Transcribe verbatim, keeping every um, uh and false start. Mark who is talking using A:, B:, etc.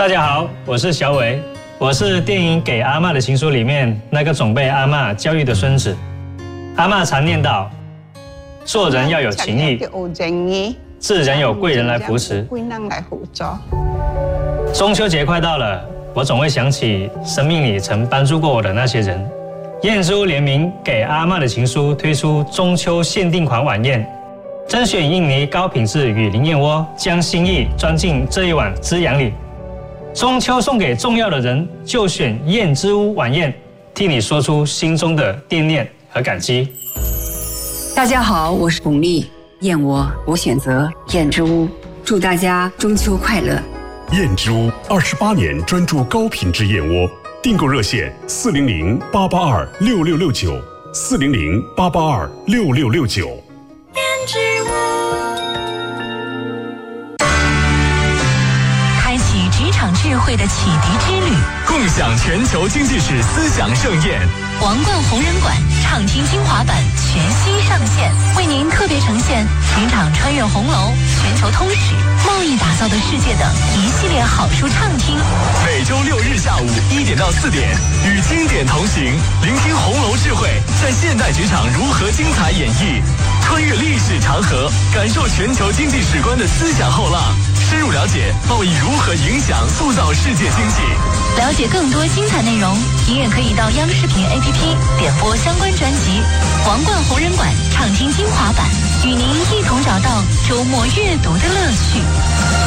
A: 大家好，我是小伟，我是电影《给阿嬷的情书》里面那个总被阿嬷教育的孙子。阿嬷常念叨，做人要有情义，自然有贵人来扶持。中秋节快到了，我总会想起生命里曾帮助过我的那些人。燕之屋联名《给阿嬷的情书》推出中秋限定款晚宴，甄选印尼高品质雨林燕窝，将心意装进这一碗滋养里。中秋送给重要的人，就选燕之屋晚宴，替你说出心中的惦念和感激。
B: 大家好，我是巩俐，燕窝我选择燕之屋，祝大家中秋快乐。
C: 燕之屋二十八年专注高品质燕窝，订购热线四零零八八二六六六九四零零八八二六六六九。
D: 燕之屋。职场智慧的启迪之旅，
E: 共享全球经济史思想盛宴。
D: 王冠红人馆畅听精华版全息上线，为您特别呈现职场穿越红楼、全球通史、贸易打造的世界等一系列好书畅听。
E: 每周六日下午一点到四点，与经典同行，聆听红楼智慧在现代职场如何精彩演绎，穿越历史长河，感受全球经济史观的思想后浪。深入了解贸易如何影响塑造世界经济。
D: 了解更多精彩内容，您也可以到央视频 A P P 点播相关专辑《王冠红人馆畅听精华版》，与您一同找到周末阅读的乐趣。